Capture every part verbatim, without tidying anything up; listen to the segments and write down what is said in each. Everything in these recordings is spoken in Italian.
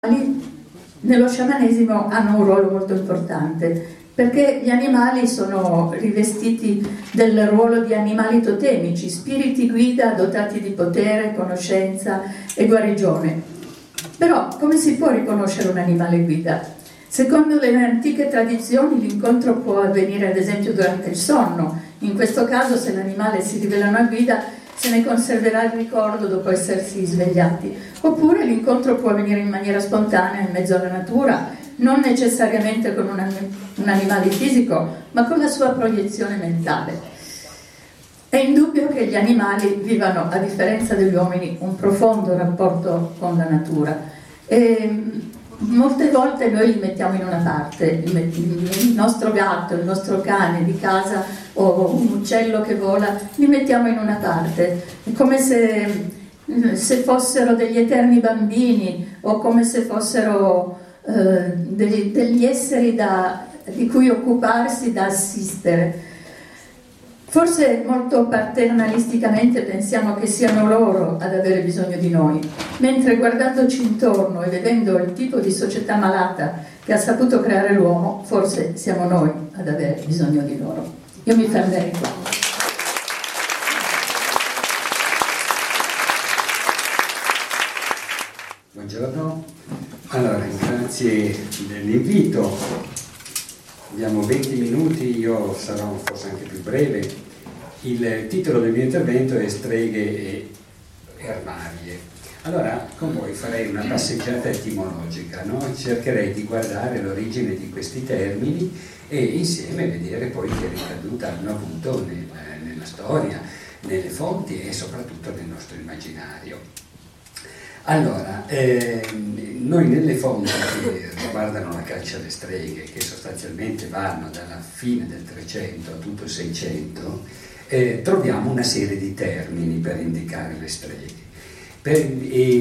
Nello sciamanesimo hanno un ruolo molto importante, perché gli animali sono rivestiti del ruolo di animali totemici, spiriti guida dotati di potere, conoscenza e guarigione. Però come si può riconoscere un animale guida? Secondo le antiche tradizioni l'incontro può avvenire ad esempio durante il sonno. In questo caso, se l'animale si rivela una guida, se ne conserverà il ricordo dopo essersi svegliati. Oppure l'incontro può avvenire in maniera spontanea in mezzo alla natura, non necessariamente con un, anim- un animale fisico, ma con la sua proiezione mentale. È indubbio che gli animali vivano, a differenza degli uomini, un profondo rapporto con la natura. E molte volte noi li mettiamo in una parte, il nostro gatto, il nostro cane di casa o un uccello che vola, li mettiamo in una parte. È come se, se fossero degli eterni bambini o come se fossero eh, degli, degli esseri da, di cui occuparsi, da assistere. Forse molto paternalisticamente pensiamo che siano loro ad avere bisogno di noi, mentre guardandoci intorno e vedendo il tipo di società malata che ha saputo creare l'uomo, forse siamo noi ad avere bisogno di loro. Io mi fermerei qua. Buongiorno, allora grazie dell'invito. Abbiamo venti minuti, io sarò forse anche più breve. Il titolo del mio intervento è Streghe e erbarie. Allora, con voi farei una passeggiata etimologica, no? Cercherei di guardare l'origine di questi termini e insieme vedere poi che ricaduta hanno avuto nel, nella storia, nelle fonti e soprattutto nel nostro immaginario. Allora, ehm, noi nelle fonti che riguardano la caccia alle streghe, che sostanzialmente vanno dalla fine del Trecento a tutto il Seicento, eh, troviamo una serie di termini per indicare le streghe. Per, e,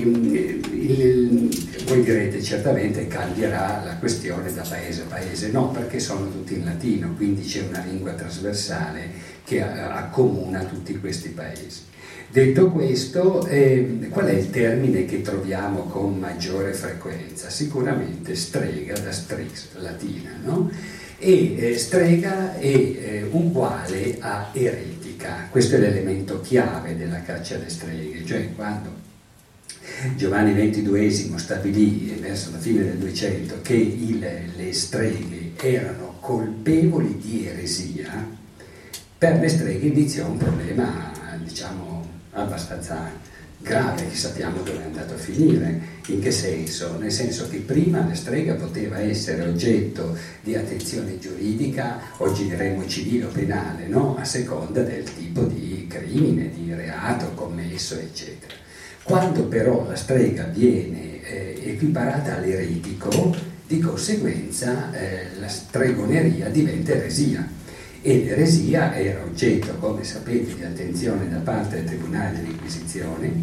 il, voi direte certamente cambierà la questione da paese a paese, no, perché sono tutti in latino, quindi c'è una lingua trasversale che accomuna tutti questi paesi. Detto questo, eh, qual è il termine che troviamo con maggiore frequenza? Sicuramente strega, da strix, latina, no? E eh, strega è eh, uguale a eretica. Questo è l'elemento chiave della caccia alle streghe, cioè quando Giovanni ventiduesimo stabilì verso la fine del Duecento che il, le streghe erano colpevoli di eresia, per le streghe iniziò un problema, diciamo, abbastanza grave, che sappiamo dove è andato a finire. In che senso? Nel senso che prima la strega poteva essere oggetto di attenzione giuridica, oggi diremmo civile o penale, no? A seconda del tipo di crimine, di reato commesso, eccetera. Quando però la strega viene eh, equiparata all'eretico, di conseguenza eh, la stregoneria diventa eresia. E l'eresia era oggetto, come sapete, di attenzione da parte del Tribunale dell'Inquisizione,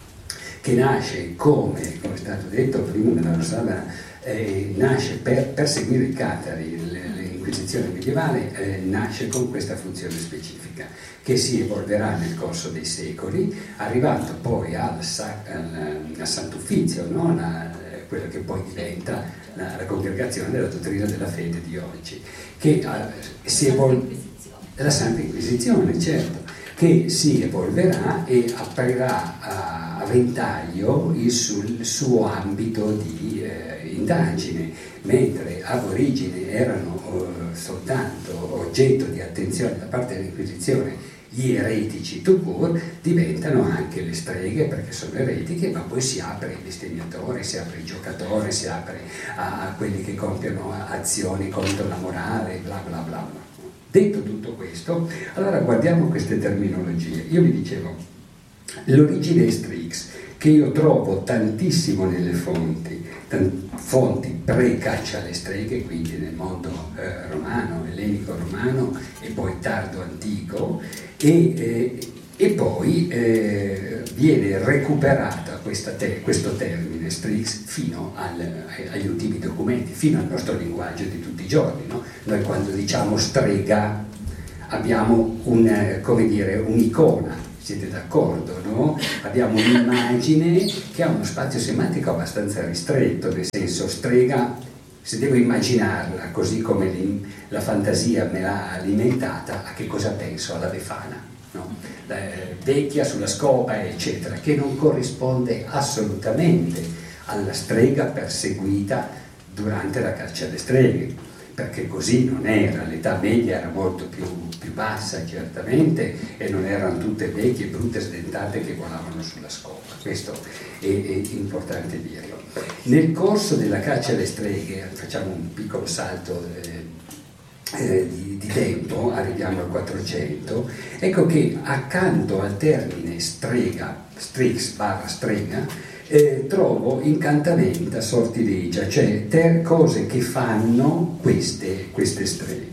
che nasce come, come è stato detto prima nella sala, eh, nasce per perseguire i catari. L'Inquisizione medievale eh, nasce con questa funzione specifica, che si evolverà nel corso dei secoli, arrivato poi al, al, al Sant'Uffizio, no? la, quella che poi diventa la, la congregazione della dottrina della fede di oggi, che uh, si evolve, la Santa Inquisizione, certo, che si evolverà e aprirà a, a ventaglio il, sul, il suo ambito di eh, indagine, mentre ab origine erano uh, soltanto oggetto di attenzione da parte dell'Inquisizione gli eretici tout court, diventano anche le streghe perché sono eretiche, ma poi si apre ai bestemmiatori, si apre ai giocatori, si apre a, a quelli che compiono azioni contro la morale, bla bla bla bla. Detto tutto questo, allora guardiamo queste terminologie. Io vi dicevo, l'origine strix, che io trovo tantissimo nelle fonti, fonti pre-caccia alle streghe, quindi nel mondo eh, romano, ellenico-romano e poi tardo-antico, e, eh, e poi eh, viene recuperata questa te, questo termine strix fino al, agli ultimi documenti, fino al nostro linguaggio di tutti i giorni, no? Noi quando diciamo strega abbiamo un, come dire, un'icona, Siete d'accordo, no? Abbiamo un'immagine che ha uno spazio semantico abbastanza ristretto, nel senso strega, se devo immaginarla così come la fantasia me l'ha alimentata, a che cosa penso? Alla Befana, no? La vecchia sulla scopa, eccetera, che non corrisponde assolutamente alla strega perseguita durante la caccia alle streghe, perché così non era, l'età media era molto più, più bassa certamente, e non erano tutte vecchie, brutte, sdentate che volavano sulla scopa. Questo è, è importante dirlo. Nel corso della caccia alle streghe, facciamo un piccolo salto eh, eh, di, di tempo, arriviamo al quattrocento, ecco che accanto al termine strega, strix barra strega, Eh, trovo incantamenta, sortileggia, cioè ter- cose che fanno queste, queste streghe.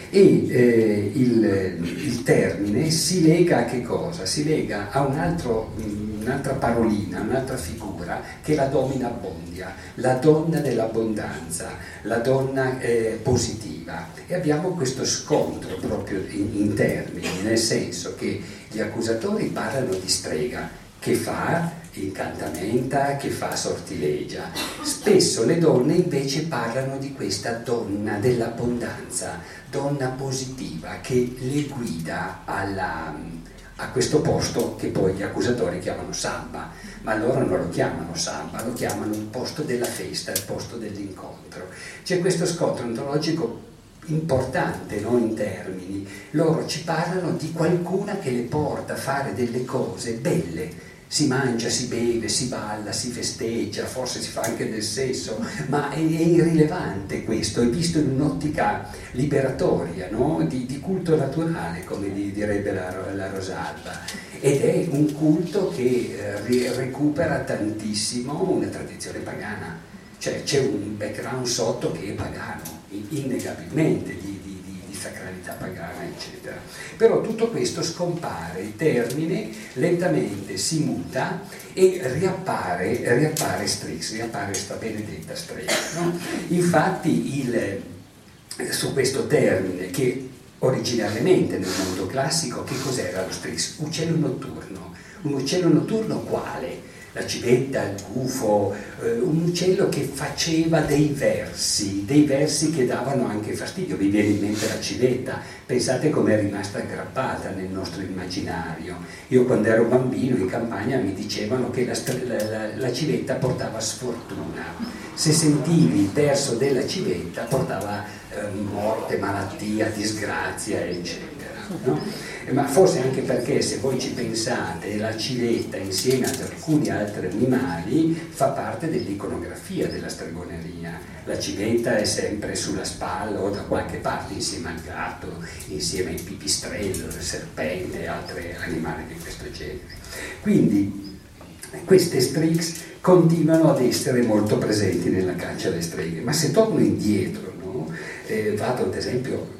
E eh, il, il termine si lega a che cosa? Si lega a un altro, un'altra parolina, un'altra figura che è la domina abbondia, la donna dell'abbondanza, la donna eh, positiva. E abbiamo questo scontro proprio in, in termini, nel senso che gli accusatori parlano di strega, che fa incantamenta, che fa sortileggia. Spesso le donne invece parlano di questa donna dell'abbondanza, donna positiva che le guida alla, a questo posto che poi gli accusatori chiamano samba, ma loro non lo chiamano samba, lo chiamano il posto della festa, il posto dell'incontro. C'è questo scontro ontologico importante, no? In termini, loro ci parlano di qualcuna che le porta a fare delle cose belle. Si mangia, si beve, si balla, si festeggia, forse si fa anche del sesso, ma è, è irrilevante questo, è visto in un'ottica liberatoria, no? di, di culto naturale, come direbbe la, la Rosalba, ed è un culto che eh, recupera tantissimo una tradizione pagana, cioè c'è un background sotto che è pagano, innegabilmente, di, di, di sacralità pagana, eccetera. Però tutto questo scompare, il termine lentamente si muta e riappare, riappare Strix, riappare questa benedetta strega, no? Infatti il, su questo termine, che originariamente nel mondo classico, che cos'era lo Strix? Uccello notturno. Un uccello notturno quale? La civetta, il gufo, eh, un uccello che faceva dei versi, dei versi che davano anche fastidio. Vi viene in mente la civetta, pensate come è rimasta aggrappata nel nostro immaginario. Io quando ero bambino in campagna mi dicevano che la, la, la civetta portava sfortuna, se sentivi il verso della civetta portava eh, morte, malattia, disgrazia, eccetera, no? Ma forse anche perché, se voi ci pensate, la civetta insieme ad alcuni altri animali fa parte dell'iconografia della stregoneria. La civetta è sempre sulla spalla o da qualche parte insieme al gatto, insieme al pipistrello, al serpente e altri animali di questo genere. Quindi queste Strix continuano ad essere molto presenti nella caccia alle streghe, ma se torno indietro, no? eh, vado ad esempio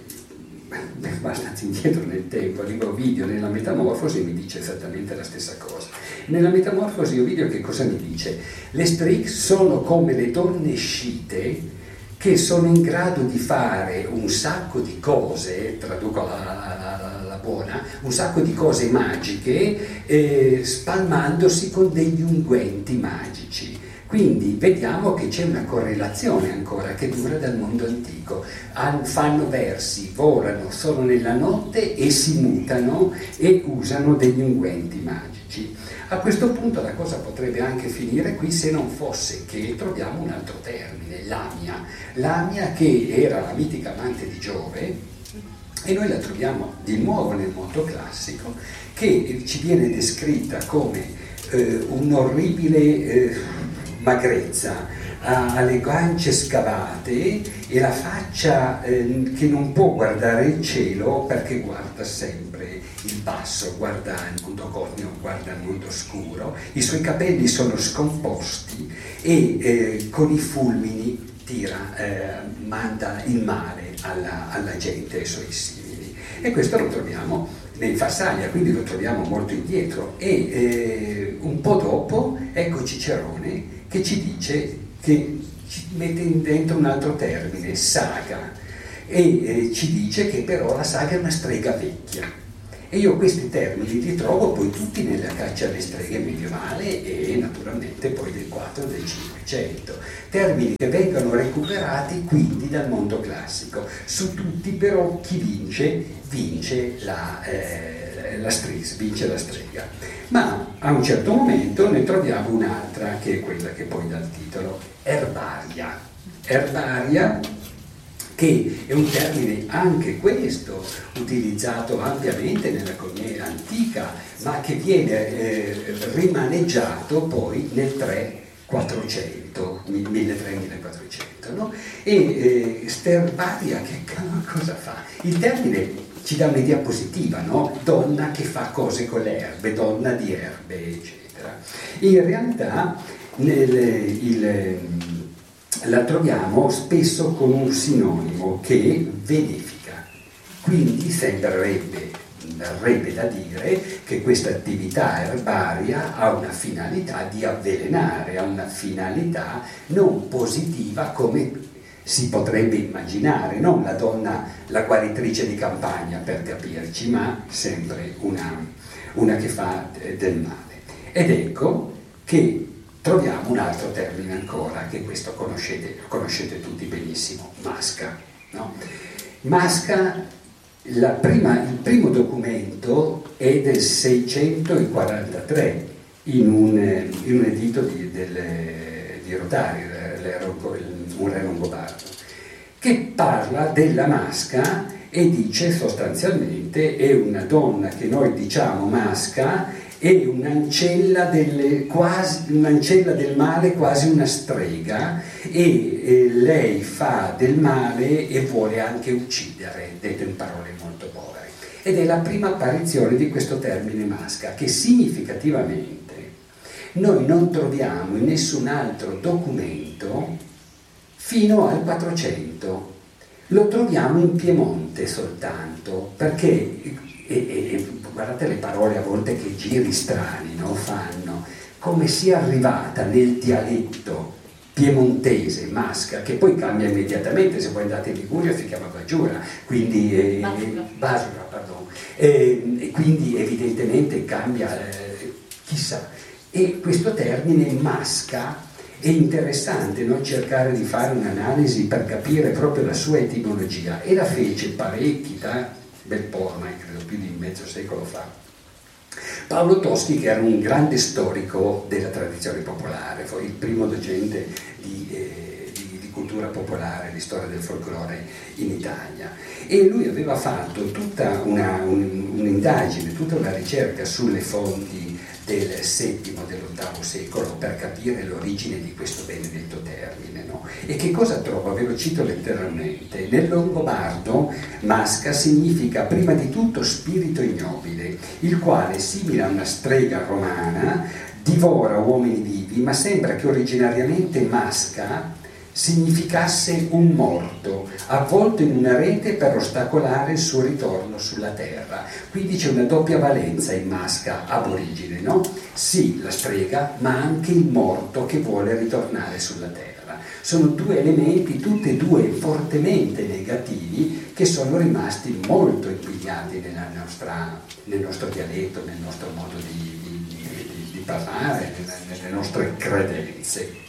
abbastanza indietro nel tempo, arrivo a Ovidio nella Metamorfosi, mi dice esattamente la stessa cosa. Nella Metamorfosi Ovidio che cosa mi dice? Le Strix sono come le donne scite che sono in grado di fare un sacco di cose, traduco la, la, la buona, un sacco di cose magiche, eh, spalmandosi con degli unguenti magici. Quindi vediamo che c'è una correlazione ancora che dura dal mondo antico. Fanno versi, volano, sono nella notte e si mutano e usano degli unguenti magici. A questo punto la cosa potrebbe anche finire qui, se non fosse che troviamo un altro termine, Lamia. Lamia, che era la mitica amante di Giove, e noi la troviamo di nuovo nel mondo classico, che ci viene descritta come eh, un orribile... Eh, magrezza, ha le guance scavate e la faccia eh, che non può guardare il cielo perché guarda sempre il basso, guarda il mondo cosmico, guarda il mondo scuro, i suoi capelli sono scomposti e eh, con i fulmini tira, eh, manda il male alla, alla gente e ai suoi simili. E questo lo troviamo in Farsalia, quindi lo troviamo molto indietro, e eh, un po' dopo ecco Cicerone che ci dice, che ci mette dentro un altro termine, saga, e eh, ci dice che però la saga è una strega vecchia, E io questi termini li trovo poi tutti nella caccia alle streghe medievale e naturalmente poi del quattro del cinquecento. Termini che vengono recuperati quindi dal mondo classico. Su tutti però chi vince, vince la, eh, la stris, vince la strega. Ma a un certo momento ne troviamo un'altra che è quella che poi dà il titolo, erbaria. Erbaria, che è un termine anche questo utilizzato ampiamente nella cogniera antica, ma che viene eh, rimaneggiato poi nel tre quattrocento, milletrecento millequattrocento, no? E eh, sterbaria che cosa fa? Il termine ci dà un'idea positiva, no? Donna che fa cose con le erbe, donna di erbe, eccetera. In realtà nel, il la troviamo spesso con un sinonimo che benefica, quindi sembrerebbe, verrebbe da dire che questa attività erbaria ha una finalità di avvelenare, ha una finalità non positiva come si potrebbe immaginare, non la donna, la guaritrice di campagna per capirci, ma sempre una, una che fa del male. Ed ecco che troviamo un altro termine ancora, che questo conoscete, conoscete tutti benissimo, masca. No? Masca, la prima, il primo documento è del seicentoquarantatré, in un, in un editto di, del, di Rodari, un re longobardo, che parla della masca e dice sostanzialmente è una donna che noi diciamo masca, è un'ancella, delle, quasi, un'ancella del male, quasi una strega, e, e lei fa del male e vuole anche uccidere, detto in parole molto povere. Ed è la prima apparizione di questo termine masca, che significativamente noi non troviamo in nessun altro documento fino al quattrocento. Lo troviamo in Piemonte soltanto, perché... E, e, guardate le parole a volte che giri strani, no? Fanno, come sia arrivata nel dialetto piemontese, masca, che poi cambia immediatamente, se voi andate in Liguria si chiama Baggiura, quindi eh, Basura, Basura pardon, eh, e quindi evidentemente cambia, eh, chissà. E questo termine masca è interessante, no? Cercare di fare un'analisi per capire proprio la sua etimologia, e la fece parecchi, da bel po', ormai credo più di mezzo secolo fa, Paolo Toschi, che era un grande storico della tradizione popolare, fu il primo docente di, eh, di, di cultura popolare, di storia del folklore in Italia, e lui aveva fatto tutta una, un, un'indagine, tutta una ricerca sulle fonti del settimo, dell'ottavo secolo per capire l'origine di questo benedetto termine, no? E che cosa trova? Ve lo cito letteralmente. Nel longobardo masca significa prima di tutto spirito ignobile, il quale, simile a una strega romana, divora uomini vivi, ma sembra che originariamente masca significasse un morto, avvolto in una rete per ostacolare il suo ritorno sulla terra. Quindi c'è una doppia valenza in masca ab origine, no? Sì, la strega, ma anche il morto che vuole ritornare sulla terra. Sono due elementi, tutti e due fortemente negativi, che sono rimasti molto impigliati nella nostra, nel nostro dialetto, nel nostro modo di, di, di, di parlare, nelle, nelle nostre credenze.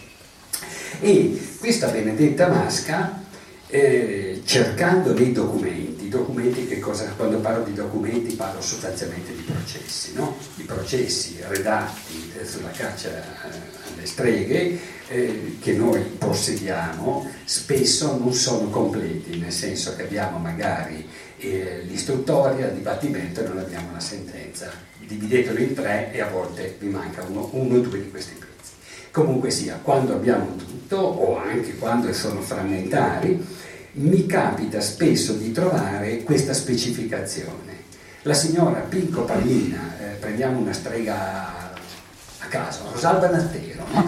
E questa benedetta masca, eh, cercando dei documenti, documenti che cosa, quando parlo di documenti parlo sostanzialmente di processi, no? Di processi redatti sulla caccia alle streghe, eh, che noi possediamo, spesso non sono completi, nel senso che abbiamo magari eh, l'istruttoria, il dibattimento e non abbiamo una sentenza. Dividetelo in tre e a volte vi manca uno, uno o due di questi pezzi. Comunque sia, quando abbiamo tutto, o anche quando sono frammentari, mi capita spesso di trovare questa specificazione. La signora Pinco Pallina, eh, prendiamo una strega a caso, Rosalba Nattero, no?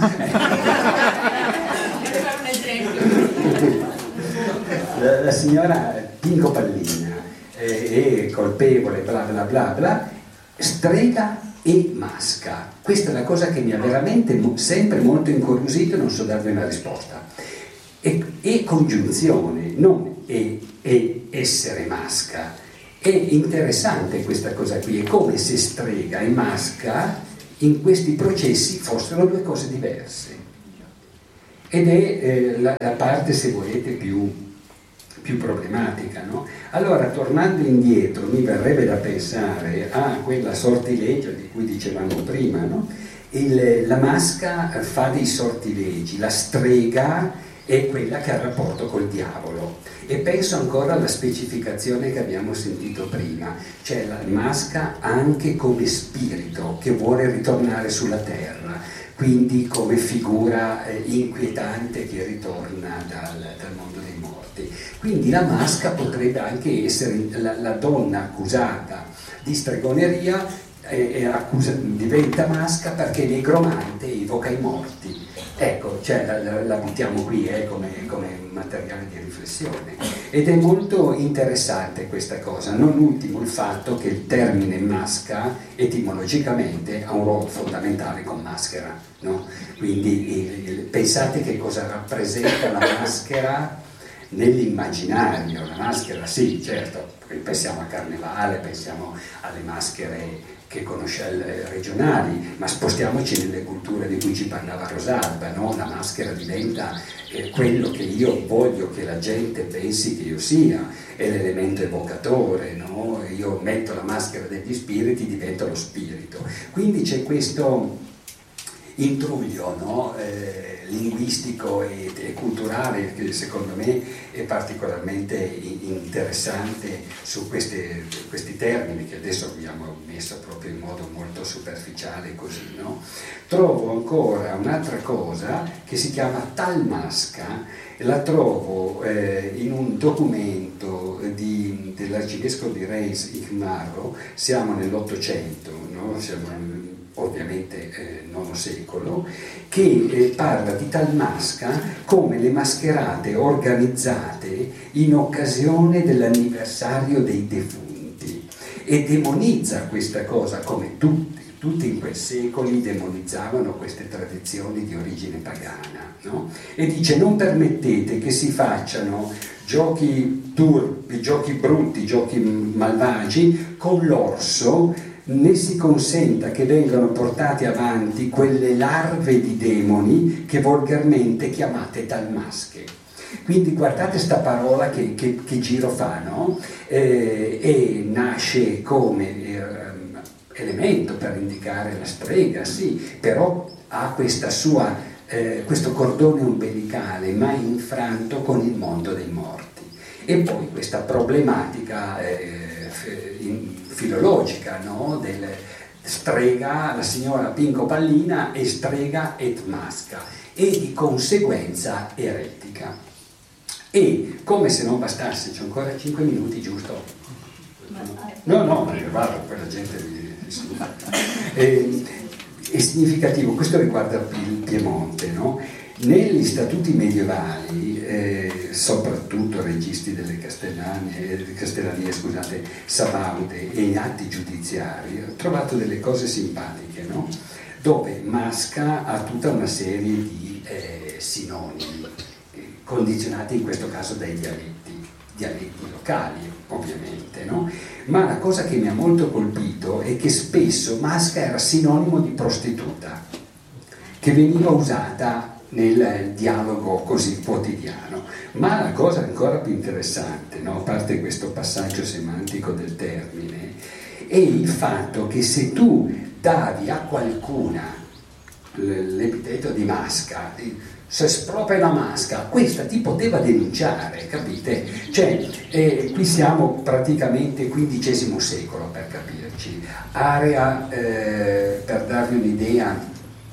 un esempio. La, la signora Pinco Pallina eh, è colpevole, bla bla bla bla, strega e masca. Questa è la cosa che mi ha veramente sempre molto incuriosito e non so darvi una risposta. E, e congiunzione, non è, è essere masca, È interessante questa cosa qui, è come se strega e masca in questi processi fossero due cose diverse. Ed è eh, la, la parte, se volete, più, più problematica, no? Allora, tornando indietro, mi verrebbe da pensare a quella sortilegio di cui dicevamo prima, no? Il, la masca fa dei sortilegi, la strega è quella che ha il rapporto col diavolo, e penso ancora alla specificazione che abbiamo sentito prima, cioè la masca anche come spirito che vuole ritornare sulla terra, quindi come figura eh, inquietante che ritorna dal, dal mondo dei morti. Quindi la masca potrebbe anche essere la, la donna accusata di stregoneria, eh, eh, accusa, diventa masca perché negromante evoca i morti. Ecco, cioè, la, la buttiamo qui eh, come, come materiale di riflessione. Ed è molto interessante questa cosa, non ultimo il fatto che il termine masca etimologicamente ha un ruolo fondamentale con maschera, no? Quindi il, pensate che cosa rappresenta la maschera nell'immaginario. La maschera, sì, certo, pensiamo a Carnevale, pensiamo alle maschere che conosciamo regionali, ma spostiamoci nelle culture di cui ci parlava Rosalba, no? La maschera diventa eh, quello che io voglio che la gente pensi che io sia, è l'elemento evocatore, no? Io metto la maschera degli spiriti, divento lo spirito. Quindi c'è questo intruglio, no? eh, linguistico e, e culturale che secondo me è particolarmente interessante su queste, questi termini che adesso abbiamo messo proprio in modo molto superficiale così, no? Trovo ancora un'altra cosa che si chiama talmasca, la trovo eh, in un documento di, dell'arcivescovo di Reims Igmaro, siamo nell'Ottocento, no? Siamo nel, ovviamente eh, nono secolo, che eh, parla di talmasca come le mascherate organizzate in occasione dell'anniversario dei defunti, e demonizza questa cosa come tutti, tutti in quel secolo demonizzavano queste tradizioni di origine pagana, no? E dice: non permettete che si facciano giochi turpi, giochi brutti, giochi malvagi con l'orso, né si consenta che vengano portate avanti quelle larve di demoni che volgarmente chiamate talmasche. Quindi guardate sta parola che, che, che giro fa, no? Eh, e nasce come eh, elemento per indicare la strega, sì, però ha questa sua, eh, questo cordone ombelicale mai infranto con il mondo dei morti. E poi questa problematica eh, in, filologica, no? Del strega, la signora Pinco Pallina, e strega et masca, e di conseguenza eretica. E come se non bastasse, c'ho ancora cinque minuti, giusto? No, no, ma vado, poi la gente mi, mi è, è significativo, questo riguarda il Piemonte, no? Negli statuti medievali, eh, soprattutto registi delle castellanie, castellanie scusate, sabaude, e in atti giudiziari, ho trovato delle cose simpatiche, no? Dove masca ha tutta una serie di eh, sinonimi, condizionati in questo caso dai dialetti, dialetti locali ovviamente, no? Ma la cosa che mi ha molto colpito è che spesso masca era sinonimo di prostituta, che veniva usata nel dialogo così quotidiano. Ma la cosa ancora più interessante, no? A parte questo passaggio semantico del termine, è il fatto che se tu davi a qualcuna l'epiteto di masca, se espropria la masca, questa ti poteva denunciare, capite? Cioè, eh, qui siamo praticamente quindicesimo secolo, per capirci, area, eh, per darvi un'idea,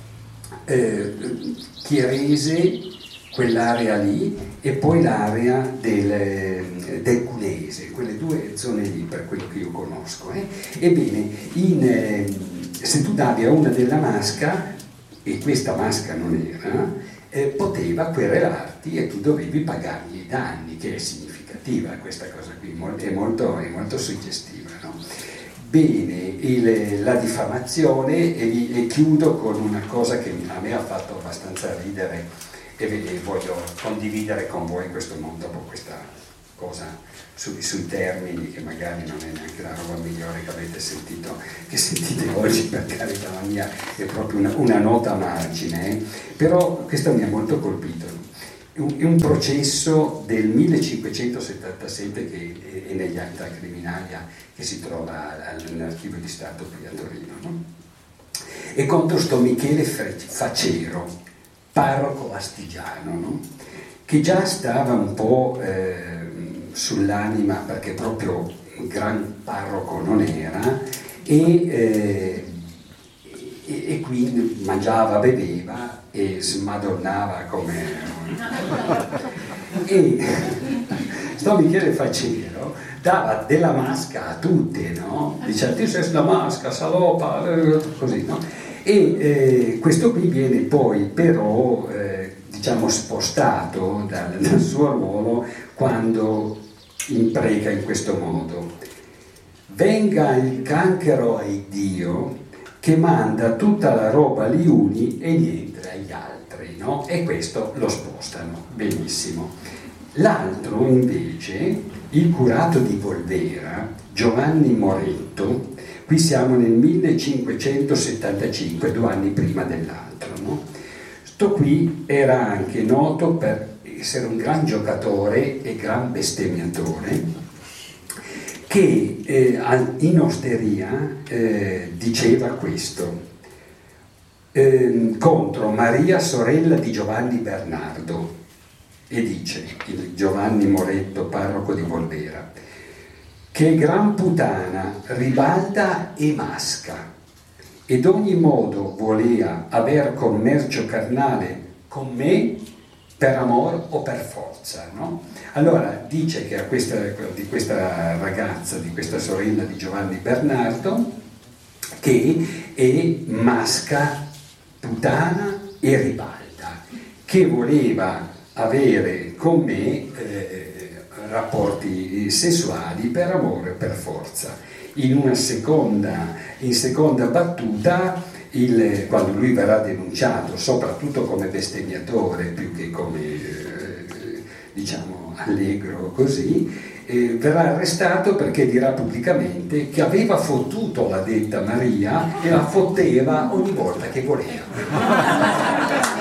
eh, Chierese, quell'area lì, e poi l'area del, del Cunese, quelle due zone lì, per quello che io conosco. Eh? Ebbene, in, eh, se tu davi a una della masca, e questa masca non era, eh, poteva querelarti e tu dovevi pagargli i danni, che è significativa questa cosa qui, è molto, è molto suggestiva, no? Bene, il, la diffamazione, e, e chiudo con una cosa che a me ha fatto abbastanza ridere e, e voglio condividere con voi in questo mondo dopo questa cosa sui, sui termini, che magari non è neanche la roba migliore che avete sentito, che sentite oggi, per carità, la mia è proprio una, una nota a margine, eh? Però questo mi ha molto colpito. È un, è un processo del millecinquecentosettantasette che è, è negli Acta Criminalia, che si trova all'Archivio di Stato qui a Torino, no? E contro sto Michele Facero, parroco astigiano, no? Che già stava un po' eh, sull'anima, perché proprio un gran parroco non era, e, eh, e, e quindi mangiava, beveva e smadonnava come... e sto Michele Facero dava della masca a tutte, no? Diceva: ti sei la masca, salopa, così, no? E eh, questo qui viene poi però eh, diciamo spostato dal, dal suo ruolo quando impreca in questo modo: venga il canchero ai Dio che manda tutta la roba agli uni e niente agli altri, no? E questo lo spostano benissimo. L'altro invece, il curato di Volvera, Giovanni Moretto, qui siamo nel millecinquecentosettantacinque, due anni prima dell'altro, no? Sto qui era anche noto per essere un gran giocatore e gran bestemmiatore, che eh, in osteria eh, diceva questo eh, contro Maria, sorella di Giovanni Bernardo, e dice il Giovanni Moretto, parroco di Volvera, che gran puttana, ribalta e masca, ed ogni modo volea aver commercio carnale con me per amor o per forza, no? Allora dice che a questa, di questa ragazza, di questa sorella di Giovanni Bernardo, che è masca, puttana e ribalta, che voleva avere con me eh, rapporti sessuali per amore e per forza. In una seconda, in seconda battuta, il, quando lui verrà denunciato soprattutto come bestemmiatore più che come eh, diciamo allegro così, eh, verrà arrestato perché dirà pubblicamente che aveva fottuto la detta Maria e la fotteva ogni volta che voleva.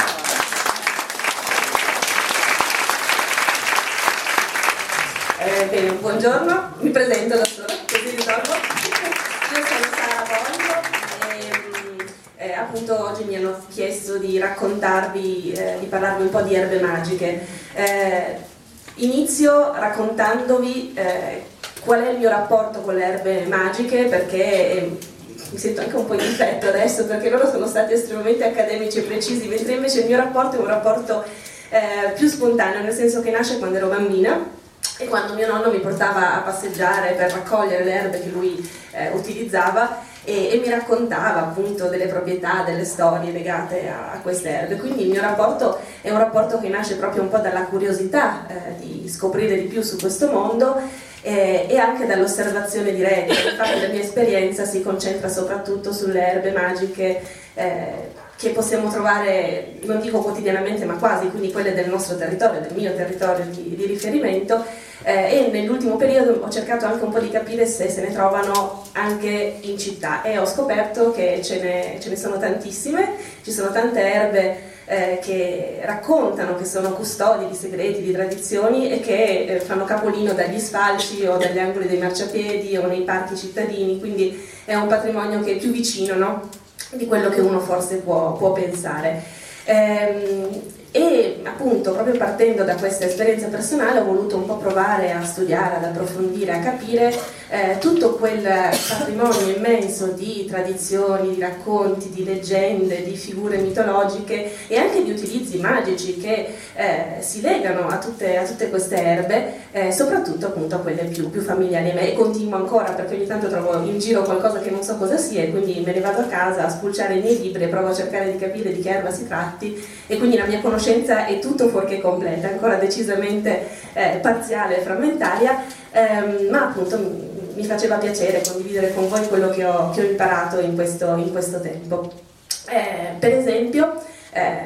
Eh, bene, buongiorno, mi presento da sola, così ritorno. Io sono Sara Boglio e eh, appunto oggi mi hanno chiesto di raccontarvi, eh, di parlarvi un po' di erbe magiche. Eh, inizio raccontandovi eh, qual è il mio rapporto con le erbe magiche, perché eh, mi sento anche un po' in difetto adesso, perché loro sono stati estremamente accademici e precisi, mentre invece il mio rapporto è un rapporto eh, più spontaneo, nel senso che nasce quando ero bambina. E quando mio nonno mi portava a passeggiare per raccogliere le erbe che lui eh, utilizzava e, e mi raccontava appunto delle proprietà, delle storie legate a, a queste erbe. Quindi il mio rapporto è un rapporto che nasce proprio un po' dalla curiosità eh, di scoprire di più su questo mondo eh, e anche dall'osservazione diretta. Infatti la mia esperienza si concentra soprattutto sulle erbe magiche eh, che possiamo trovare, non dico quotidianamente ma quasi, quindi quelle del nostro territorio, del mio territorio di, di riferimento, eh, e nell'ultimo periodo ho cercato anche un po' di capire se se ne trovano anche in città e ho scoperto che ce ne, ce ne sono tantissime, ci sono tante erbe eh, che raccontano, che sono custodi di segreti, di tradizioni e che eh, fanno capolino dagli sfalci o dagli angoli dei marciapiedi o nei parchi cittadini, quindi è un patrimonio che è più vicino, no? Di quello che uno forse può, può pensare. Ehm, e appunto proprio partendo da questa esperienza personale ho voluto un po' provare a studiare, ad approfondire, a capire eh, tutto quel patrimonio immenso di tradizioni, di racconti, di leggende, di figure mitologiche e anche di utilizzi magici che eh, si legano a tutte, a tutte queste erbe, eh, soprattutto appunto a quelle più, più familiari a me, e continuo ancora perché ogni tanto trovo in giro qualcosa che non so cosa sia e quindi me ne vado a casa a spulciare i miei libri e provo a cercare di capire di che erba si tratti, e quindi la mia conoscenza è tutto fuorché completa, ancora decisamente eh, parziale e frammentaria, ehm, ma appunto mi, mi faceva piacere condividere con voi quello che ho, che ho imparato in questo, in questo tempo. Eh, per esempio, eh,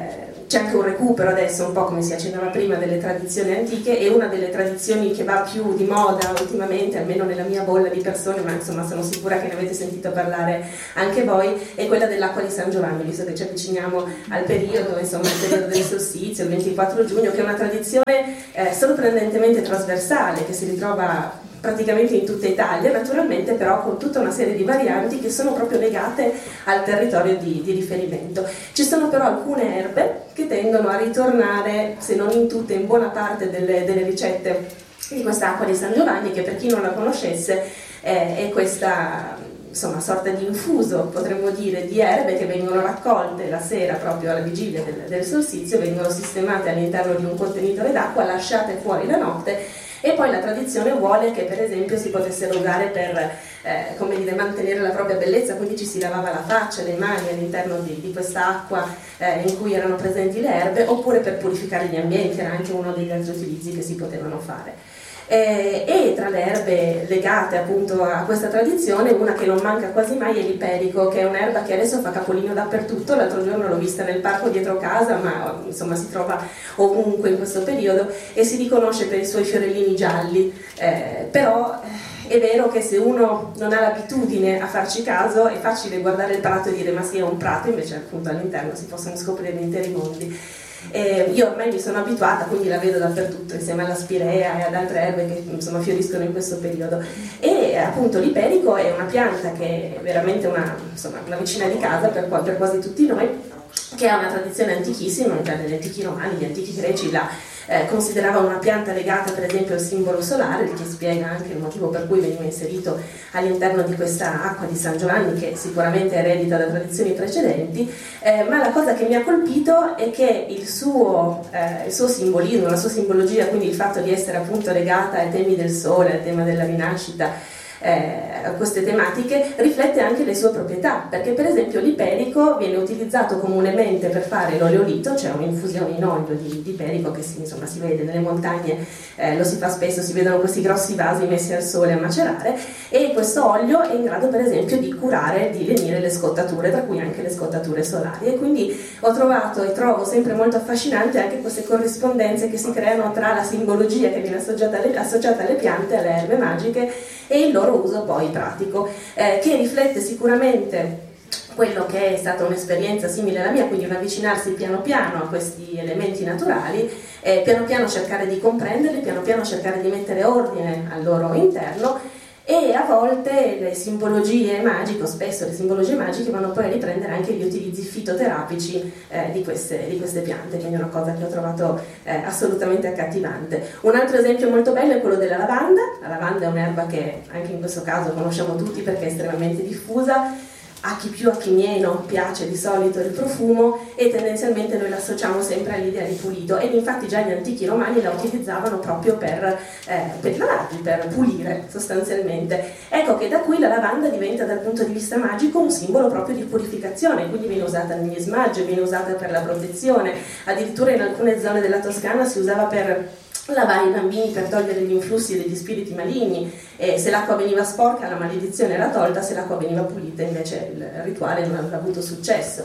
c'è anche un recupero adesso, un po' come si accennava prima, delle tradizioni antiche, e una delle tradizioni che va più di moda ultimamente, almeno nella mia bolla di persone, ma insomma sono sicura che ne avete sentito parlare anche voi, è quella dell'acqua di San Giovanni, visto che ci avviciniamo al periodo, insomma il periodo del solstizio, il ventiquattro giugno, che è una tradizione eh, sorprendentemente trasversale, che si ritrova praticamente in tutta Italia, naturalmente però con tutta una serie di varianti che sono proprio legate al territorio di, di riferimento. Ci sono però alcune erbe che tendono a ritornare, se non in tutte, in buona parte delle, delle ricette di questa acqua di San Giovanni, che per chi non la conoscesse eh, è questa insomma sorta di infuso, potremmo dire, di erbe che vengono raccolte la sera proprio alla vigilia del, del solstizio, vengono sistemate all'interno di un contenitore d'acqua, lasciate fuori la notte. E poi la tradizione vuole che per esempio si potessero usare per eh, come dire, mantenere la propria bellezza, quindi ci si lavava la faccia, le mani all'interno di, di questa acqua eh, in cui erano presenti le erbe, oppure per purificare gli ambienti, era anche uno degli altri utilizzi che si potevano fare. Eh, e tra le erbe legate appunto a questa tradizione, una che non manca quasi mai è l'iperico, che è un'erba che adesso fa capolino dappertutto. L'altro giorno l'ho vista nel parco dietro casa, ma insomma si trova ovunque in questo periodo e si riconosce per i suoi fiorellini gialli, eh, però è vero che se uno non ha l'abitudine a farci caso è facile guardare il prato e dire ma sì, è un prato, invece appunto all'interno si possono scoprire interi mondi. Eh, io ormai mi sono abituata, quindi la vedo dappertutto insieme alla spirea e ad altre erbe che insomma fioriscono in questo periodo. E appunto l'iperico è una pianta che è veramente una, insomma, una vicina di casa per, per quasi tutti noi, che ha una tradizione antichissima, già negli antichi romani, gli antichi greci la eh, consideravano una pianta legata per esempio al simbolo solare, che spiega anche il motivo per cui veniva inserito all'interno di questa acqua di San Giovanni, che sicuramente eredita da tradizioni precedenti, eh, ma la cosa che mi ha colpito è che il suo, eh, il suo simbolismo, la sua simbologia, quindi il fatto di essere appunto legata ai temi del sole, al tema della rinascita, Eh, a queste tematiche, riflette anche le sue proprietà, perché per esempio l'iperico viene utilizzato comunemente per fare l'oleolito, cioè un'infusione in olio di, di iperico che si, insomma, si vede nelle montagne, eh, lo si fa spesso, si vedono questi grossi vasi messi al sole a macerare, e questo olio è in grado per esempio di curare, di lenire le scottature, tra cui anche le scottature solari, e quindi ho trovato e trovo sempre molto affascinante anche queste corrispondenze che si creano tra la simbologia che viene associata alle, associata alle piante, alle erbe magiche, e il loro uso poi pratico, eh, che riflette sicuramente quello che è stata un'esperienza simile alla mia, quindi un avvicinarsi piano piano a questi elementi naturali, eh, piano piano cercare di comprenderli, piano piano cercare di mettere ordine al loro interno, e a volte le simbologie magiche, o spesso le simbologie magiche, vanno poi a riprendere anche gli utilizzi fitoterapici eh, di, queste, di queste piante, quindi è una cosa che ho trovato eh, assolutamente accattivante. Un altro esempio molto bello è quello della lavanda. La lavanda è un'erba che anche in questo caso conosciamo tutti perché è estremamente diffusa. A chi più, a chi meno piace di solito il profumo, e tendenzialmente noi l'associamo sempre all'idea di pulito, e infatti già gli antichi romani la utilizzavano proprio per, eh, per lavarli, per pulire sostanzialmente. Ecco che da qui la lavanda diventa dal punto di vista magico un simbolo proprio di purificazione, quindi viene usata negli smaggi, viene usata per la protezione, addirittura in alcune zone della Toscana si usava per lavare i bambini, per togliere gli influssi degli spiriti maligni, e se l'acqua veniva sporca la maledizione era tolta, se l'acqua veniva pulita invece il rituale non aveva avuto successo.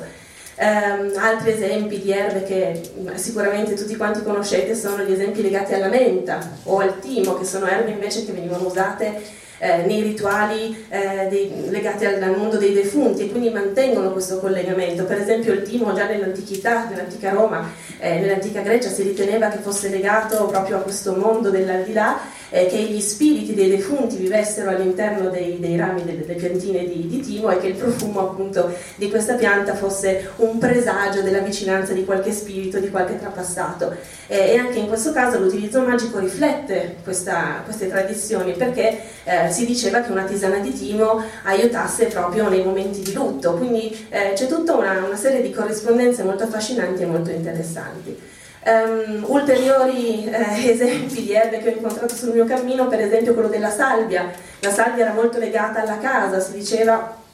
Um, altri esempi di erbe che sicuramente tutti quanti conoscete sono gli esempi legati alla menta o al timo, che sono erbe invece che venivano usate Eh, nei rituali eh, dei, legati al, al mondo dei defunti, e quindi mantengono questo collegamento. Per esempio il timo già nell'antichità, nell'antica Roma, eh, nell'antica Grecia si riteneva che fosse legato proprio a questo mondo dell'aldilà, eh, che gli spiriti dei defunti vivessero all'interno dei, dei rami delle, delle piantine di, di timo, e che il profumo appunto di questa pianta fosse un presagio della vicinanza di qualche spirito, di qualche trapassato. Eh, e anche in questo caso l'utilizzo magico riflette questa, queste tradizioni, perché eh, si diceva che una tisana di timo aiutasse proprio nei momenti di lutto, quindi eh, c'è tutta una, una serie di corrispondenze molto affascinanti e molto interessanti. Um, ulteriori eh, esempi di erbe che ho incontrato sul mio cammino, per esempio quello della salvia. La salvia era molto legata alla casa, si diceva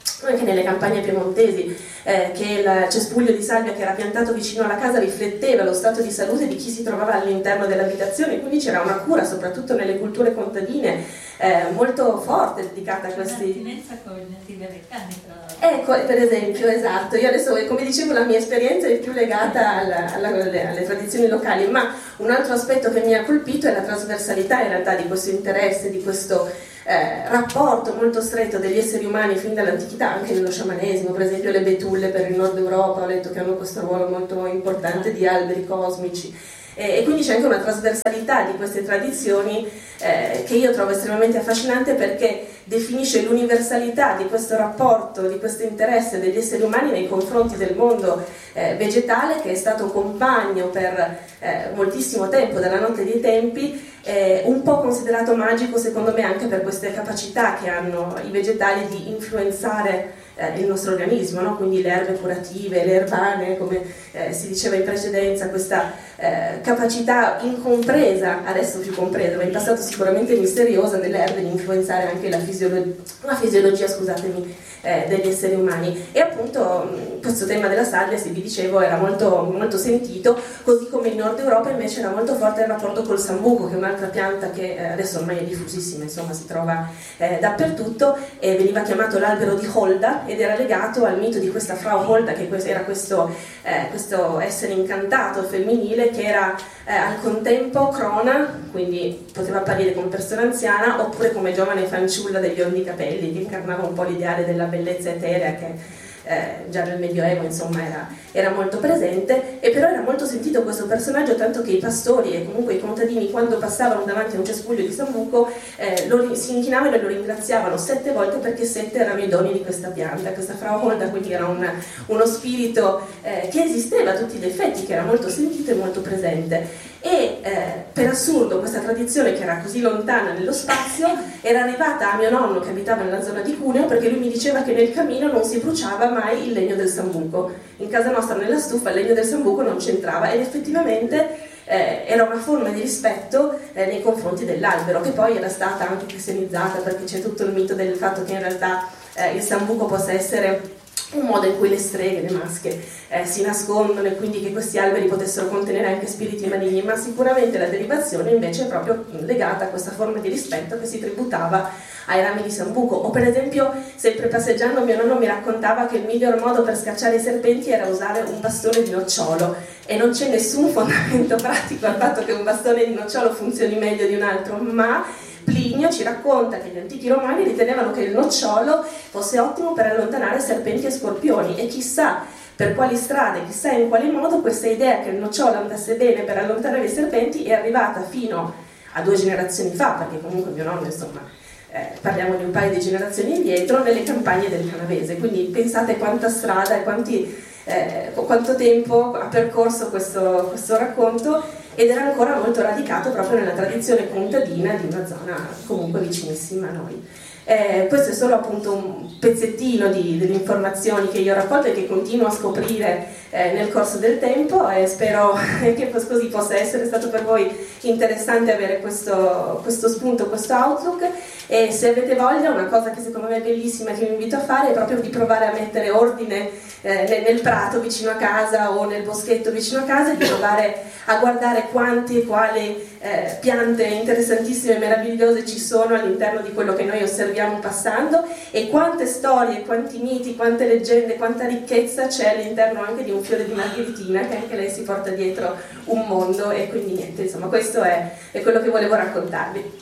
anche nelle campagne piemontesi, eh, che il cespuglio di salvia che era piantato vicino alla casa rifletteva lo stato di salute di chi si trovava all'interno dell'abitazione, quindi c'era una cura, soprattutto nelle culture contadine, eh, molto forte dedicata a questi... Un'attinenza con i nativi americani, tra l'altro. Ecco, per esempio, esatto, io adesso, come dicevo, la mia esperienza è più legata alla, alla, alle, alle tradizioni locali, ma un altro aspetto che mi ha colpito è la trasversalità in realtà di questo interesse, di questo Eh, rapporto molto stretto degli esseri umani fin dall'antichità, anche nello sciamanesimo, per esempio le betulle per il nord Europa, ho letto che hanno questo ruolo molto importante di alberi cosmici, eh, e quindi c'è anche una trasversalità di queste tradizioni eh, che io trovo estremamente affascinante, perché definisce l'universalità di questo rapporto, di questo interesse degli esseri umani nei confronti del mondo eh, vegetale, che è stato compagno per eh, moltissimo tempo, dalla notte dei tempi, eh, un po' considerato magico secondo me anche per queste capacità che hanno i vegetali di influenzare eh, il nostro organismo, no? Quindi le erbe curative, le erbane, come eh, si diceva in precedenza, questa eh, capacità incompresa, adesso più compresa, ma in passato sicuramente misteriosa, delle erbe di influenzare anche la fisiologia, la fisiologia scusatemi, eh, degli esseri umani. E appunto mh, questo tema della salvia, se vi dicevo, era molto, molto sentito, così come in Nord Europa invece era molto forte il rapporto col sambuco, che è un'altra pianta che eh, adesso ormai è diffusissima, insomma si trova eh, dappertutto, e veniva chiamato l'albero di Holda ed era legato al mito di questa Frau Holda, che era questo, eh, questo essere incantato femminile che era eh, al contempo crona, quindi poteva apparire come persona anziana oppure come giovane fanciulla degli biondi capelli, che incarnava un po' l'ideale della bellezza eterea che Eh, già nel Medioevo insomma era, era molto presente, e però era molto sentito questo personaggio, tanto che i pastori e comunque i contadini, quando passavano davanti a un cespuglio di sambuco, eh, lo, si inchinavano e lo ringraziavano sette volte, perché sette erano i doni di questa pianta. Questa Frau Holda quindi era un, uno spirito eh, che esisteva a tutti gli effetti, che era molto sentito e molto presente. E eh, per assurdo questa tradizione, che era così lontana nello spazio, era arrivata a mio nonno che abitava nella zona di Cuneo, perché lui mi diceva che nel camino non si bruciava mai il legno del sambuco. In casa nostra nella stufa il legno del sambuco non c'entrava, ed effettivamente eh, era una forma di rispetto eh, nei confronti dell'albero, che poi era stata anche cristianizzata, perché c'è tutto il mito del fatto che in realtà eh, il sambuco possa essere un modo in cui le streghe, le masche eh, si nascondono, e quindi che questi alberi potessero contenere anche spiriti maligni, ma sicuramente la derivazione invece è proprio legata a questa forma di rispetto che si tributava ai rami di sambuco. O per esempio, sempre passeggiando, mio nonno mi raccontava che il miglior modo per scacciare i serpenti era usare un bastone di nocciolo, e non c'è nessun fondamento pratico al fatto che un bastone di nocciolo funzioni meglio di un altro, ma Plinio ci racconta che gli antichi romani ritenevano che il nocciolo fosse ottimo per allontanare serpenti e scorpioni, e chissà per quali strade, chissà in quale modo questa idea che il nocciolo andasse bene per allontanare i serpenti è arrivata fino a due generazioni fa, perché comunque mio nonno, insomma, eh, parliamo di un paio di generazioni indietro, nelle campagne del Canavese. Quindi pensate quanta strada e quanti, eh, quanto tempo ha percorso questo, questo racconto, ed era ancora molto radicato proprio nella tradizione contadina di una zona comunque vicinissima a noi. Eh, questo è solo appunto un pezzettino di, delle informazioni che io ho raccolto e che continuo a scoprire eh, nel corso del tempo, e spero che così possa essere stato per voi interessante avere questo, questo spunto, questo outlook. E se avete voglia, una cosa che secondo me è bellissima, che vi invito a fare, è proprio di provare a mettere ordine eh, nel prato vicino a casa o nel boschetto vicino a casa, e di provare a guardare quanti e quali eh, piante interessantissime e meravigliose ci sono all'interno di quello che noi osserviamo passando, e quante storie, quanti miti, quante leggende, quanta ricchezza c'è all'interno anche di un fiore di margaritina, che anche lei si porta dietro un mondo. E quindi niente, insomma, questo è, è quello che volevo raccontarvi.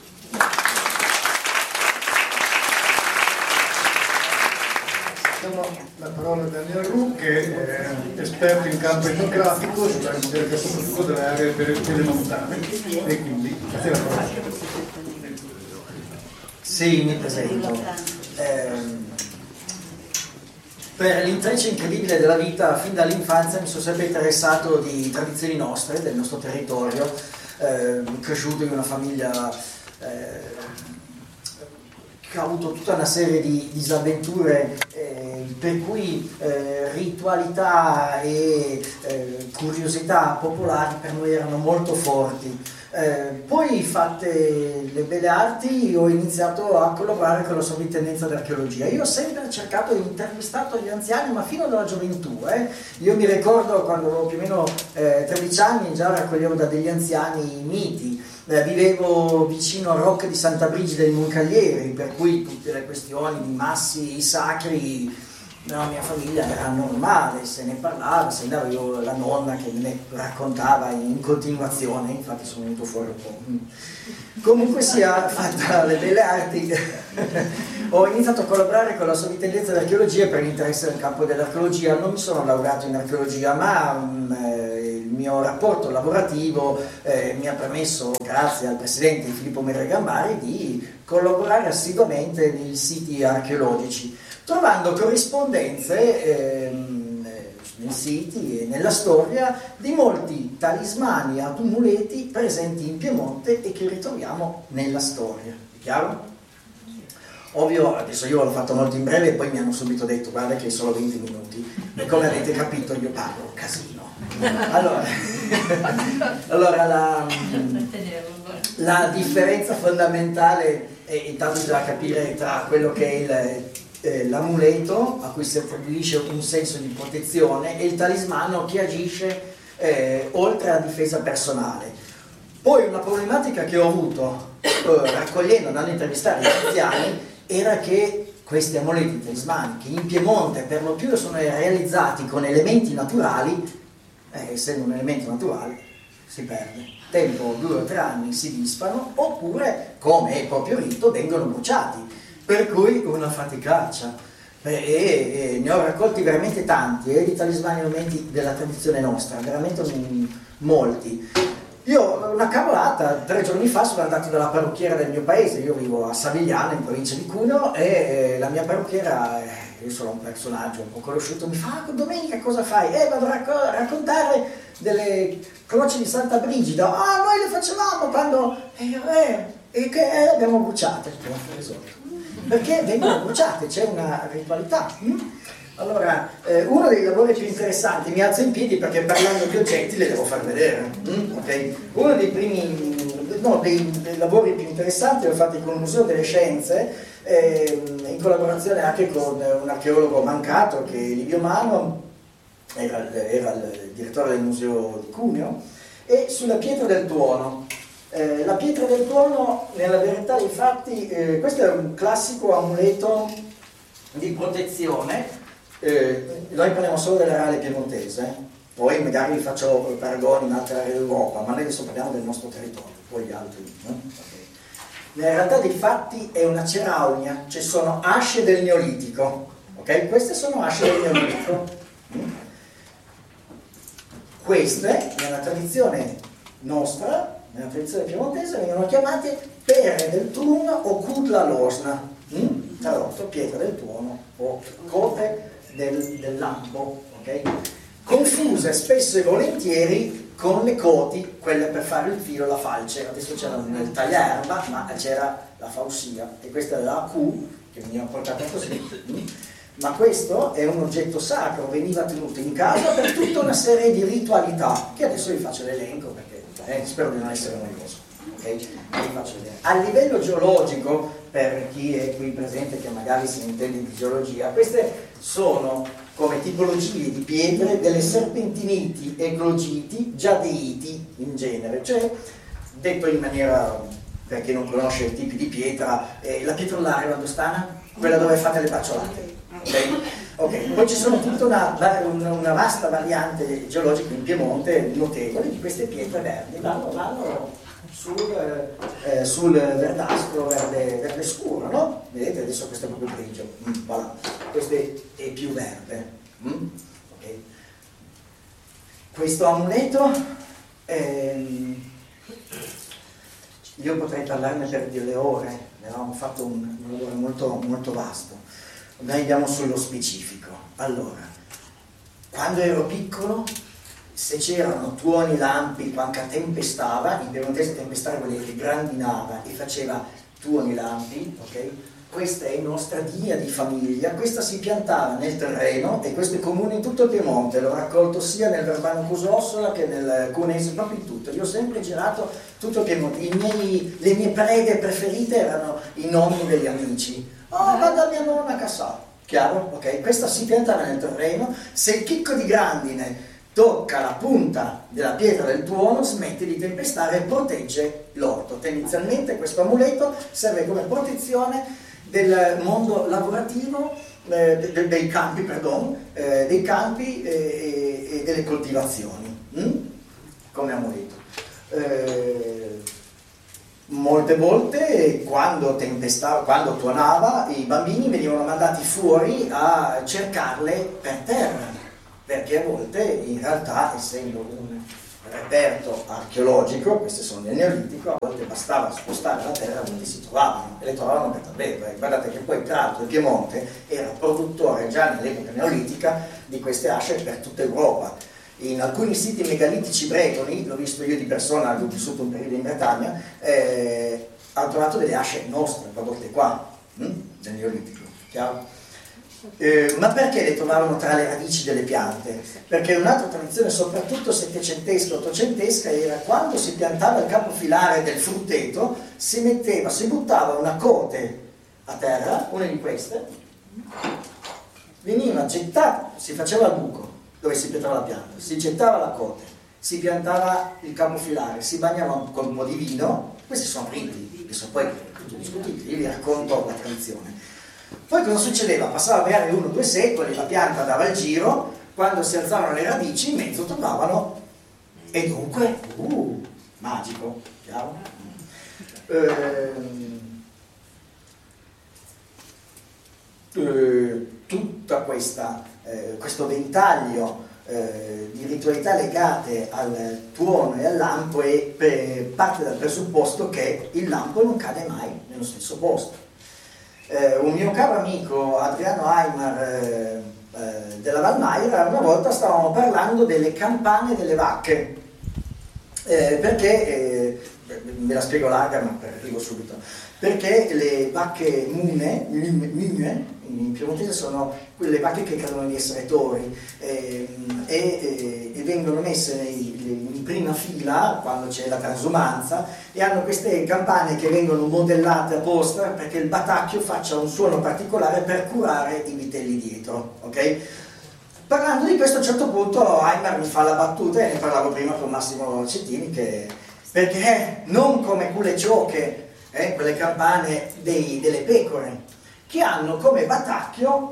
Diamo la parola a Daniel Roux, che è esperto in campo etnografico sulla ricerca soprattutto delle aree pedemontane, e quindi a te la parola. Sì, mi presento. Eh, per l'intreccio incredibile della vita, fin dall'infanzia mi sono sempre interessato di tradizioni nostre, del nostro territorio, eh, cresciuto in una famiglia eh, che ha avuto tutta una serie di disavventure, eh, per cui eh, ritualità e eh, curiosità popolari per noi erano molto forti. Eh, poi, fatte le belle arti, ho iniziato a collaborare con la sovrintendenza d'archeologia. Io ho sempre cercato di intervistare gli anziani, ma fino dalla gioventù. Eh. Io mi ricordo quando avevo più o meno eh, tredici anni, già raccoglievo da degli anziani i miti. Eh, vivevo vicino al Rocca di Santa Brigida in Moncaglieri, per cui tutte le questioni di massi sacri nella mia famiglia era normale, se ne parlava, se andava io la nonna che me ne raccontava in continuazione, infatti sono venuto fuori un po'. Comunque sia, fatta le belle arti, ho iniziato a collaborare con la sovrintendenza d'archeologia per l'interesse del campo dell'archeologia. Non mi sono laureato in archeologia, ma mh, eh, il mio rapporto lavorativo eh, mi ha permesso, grazie al presidente Filippo Merre Gambari, di collaborare assiduamente nei siti archeologici, trovando corrispondenze ehm, nei siti e nella storia di molti talismani ad amuleti presenti in Piemonte e che ritroviamo nella storia. È chiaro? Ovvio, adesso io l'ho fatto molto in breve e poi mi hanno subito detto guarda che sono venti minuti e come avete capito io parlo casino. Allora, allora la, la differenza fondamentale è intanto da capire tra quello che è il Eh, l'amuleto a cui si attribuisce un senso di protezione e il talismano che agisce eh, oltre alla difesa personale. Poi una problematica che ho avuto eh, raccogliendo, andando a intervistare gli anziani, era che questi amuleti talismani, che in Piemonte per lo più sono realizzati con elementi naturali, eh, essendo un elemento naturale si perde, tempo due o tre anni si disfano, oppure come è proprio rito vengono bruciati. Per cui una faticaccia, e, e, e ne ho raccolti veramente tanti, eh, di talismani elementi della tradizione nostra, veramente um, molti. Io, una cavolata, tre giorni fa sono andato dalla parrucchiera del mio paese, io vivo a Savigliano, in provincia di Cuneo, e eh, la mia parrucchiera, eh, io sono un personaggio un po' conosciuto, mi fa, ah, domenica cosa fai? Eh, vado a racco- raccontare delle croci di Santa Brigida. Ah, noi le facevamo quando... Eh, eh, e che eh, abbiamo bruciate, perché vengono bruciate, c'è una ritualità. Allora, eh, uno dei lavori più interessanti, mi alzo in piedi perché parlando di oggetti le devo far vedere. Okay? Uno dei primi, no, dei, dei lavori più interessanti l'ho fatto con il Museo delle Scienze, eh, in collaborazione anche con un archeologo mancato che è Livio Mano, era, era il direttore del Museo di Cuneo, e sulla pietra del tuono. Eh, la pietra del tuono, nella verità dei fatti, eh, questo è un classico amuleto di protezione. Eh, noi parliamo solo dell'areale piemontese, eh. Poi magari vi faccio paragoni in altre aree d'Europa, ma noi adesso parliamo del nostro territorio, poi gli altri. Eh? Okay. Nella realtà dei fatti è una ceraunia, cioè sono asce del Neolitico, ok? Queste sono asce del Neolitico. Queste, nella tradizione nostra, nella tradizione piemontese, vengono chiamate pere del tuono o cudla losna, mm? tradotto pietra del tuono o cote del, del lampo, ok? Confuse spesso e volentieri con le coti, quelle per fare il filo, la falce. Adesso c'era il tagliaerba, ma c'era la fausia, e questa è la Q, che veniva portata così. Mm? Ma questo è un oggetto sacro, veniva tenuto in casa per tutta una serie di ritualità, che adesso vi faccio l'elenco perché eh, spero di non essere noioso. Okay? Vi faccio vedere. A livello geologico, per chi è qui presente che magari si intende di geologia, queste sono come tipologie di pietre delle serpentiniti e glogiti giadeiti in genere, cioè detto in maniera, per chi non conosce i tipi di pietra, eh, la pietrolare valdostana, quella dove fate le bracciolate. Okay? Okay. Poi ci sono tutta una, una, una vasta variante geologica in Piemonte notevole di queste pietre verdi, vanno, vanno sul, eh, sul verdastro verde, verde scuro, no? Vedete adesso questo è proprio grigio, mm, voilà. Questo è, è più verde. Mm? Okay. Questo amuleto, ehm, io potrei parlarne per delle ore, ne avevamo fatto un, un lavoro molto, molto vasto. Noi andiamo sullo specifico. Allora, quando ero piccolo, se c'erano tuoni, lampi, quando tempestava, in piemontese tempestare vuol dire che grandinava e faceva tuoni, lampi, ok? questa è nostra dia di famiglia, questa si piantava nel terreno e questo è comune in tutto il Piemonte, l'ho raccolto sia nel Verbano Cusossola che nel Cunese, proprio in tutto. Io ho sempre girato tutto il Piemonte, I miei, le mie preghe preferite erano i nomi degli amici. Oh, vado a mia nonna Cassà, chiaro? Ok, questa si piantava nel terreno, se il chicco di grandine tocca la punta della pietra del tuono, smette di tempestare e protegge l'orto. Tendenzialmente questo amuleto serve come protezione del mondo lavorativo, eh, de, dei campi, perdon, eh, dei campi e, e delle coltivazioni, hm? Come amuleto. Eh, molte volte quando tempestava, quando tuonava, i bambini venivano mandati fuori a cercarle per terra, perché a volte in realtà, essendo un reperto archeologico, queste sono del Neolitico, a volte bastava spostare la terra dove si trovavano e le trovavano per davvero. Guardate che poi tra l'altro il Piemonte era produttore già nell'epoca neolitica di queste asce per tutta Europa. In alcuni siti megalitici bretoni, l'ho visto io di persona, ho vissuto un periodo in Bretagna, eh, hanno trovato delle asce nostre prodotte qua, hm? Del Neolitico, chiaro? Eh, ma perché le trovavano tra le radici delle piante? Perché un'altra tradizione, soprattutto settecentesca, ottocentesca, era quando si piantava il capofilare del frutteto, si metteva, si buttava una cote a terra, una di queste, veniva gettata, si faceva il buco dove si piantava la pianta, si gettava la cote, si piantava il capofilare, si bagnava con un po' di vino. Questi sono riti, che sono poi tutto discutibili, io vi racconto la tradizione. Poi cosa succedeva? Passava magari uno o due secoli, la pianta dava il giro, quando si alzavano le radici in mezzo trovavano, e dunque, uh, magico, chiaro? Ehm, eh, tutta questa, eh, questo ventaglio eh, di ritualità legate al tuono e al lampo è, eh, parte dal presupposto che il lampo non cade mai nello stesso posto. Eh, un mio caro amico Adriano Aymar eh, eh, della Valmaira, una volta stavamo parlando delle campane delle vacche, eh, perché, eh, me la spiego larga ma arrivo subito, perché le vacche mune, mune in piemontese sono quelle vacche che credono di essere tori eh, e, e vengono messe nei, in prima fila quando c'è la transumanza e hanno queste campane che vengono modellate apposta perché il batacchio faccia un suono particolare per curare i vitelli dietro, ok? Parlando di questo a un certo punto Aymar mi fa la battuta, e ne parlavo prima con Massimo Cettini, che perché non come quelle ciocche, eh, quelle campane dei, delle pecore, che hanno come batacchio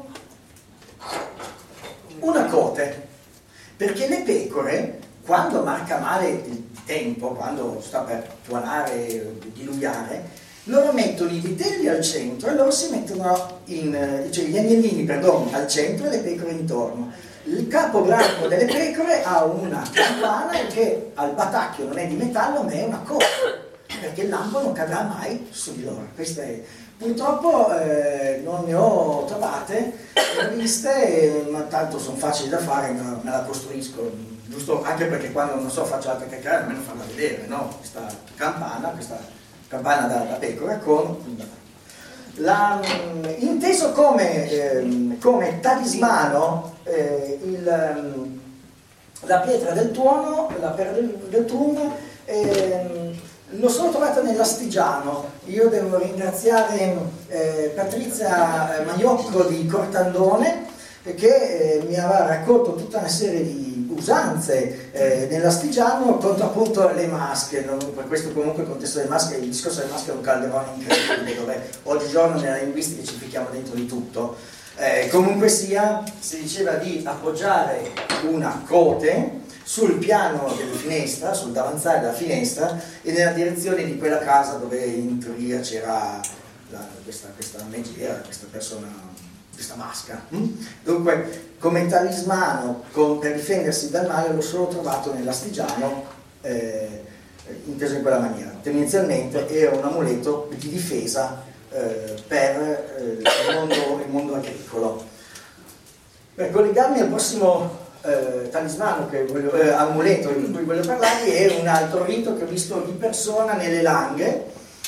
una cote, perché le pecore, quando marca male il tempo, quando sta per tuonare, diluviare, loro mettono i vitelli al centro e loro si mettono in, cioè gli agnellini, perdono, al centro e le pecore intorno. Il capo branco delle pecore ha una campana che al batacchio non è di metallo ma è una cote, perché il lampo non cadrà mai su di loro. Questa è... Purtroppo eh, non ne ho trovate, le ho viste, ma tanto sono facili da fare, me la costruisco, giusto anche perché quando non so faccio altre chiacchierate, almeno farla vedere, no? Questa campana, questa campana da, da pecora con... La, inteso come, eh, come talismano, eh, il, la pietra del tuono, la perla del, del tuono, eh, l'ho solo trovata nell'Astigiano. Io devo ringraziare eh, Patrizia Maiocco di Cortandone che eh, mi aveva raccolto tutta una serie di usanze eh, nell'Astigiano contro appunto le maschere. Non, per questo comunque il contesto delle maschere, il discorso delle maschere è un calderone incredibile dove oggigiorno nella linguistica ci ficchiamo dentro di tutto. Eh, comunque sia, si diceva di appoggiare una cote sul piano della finestra, sul davanzale della finestra e nella direzione di quella casa dove in teoria c'era la, questa, questa megera, questa persona, questa masca. Dunque, come talismano con, per difendersi dal male l'ho solo trovato nell'Astigiano, eh, inteso in quella maniera. Tendenzialmente era un amuleto di difesa eh, per eh, il, mondo, il mondo agricolo. Per collegarmi al prossimo Eh, talismano, che voglio, eh, amuleto di cui voglio parlarvi, è un altro rito che ho visto di persona nelle Langhe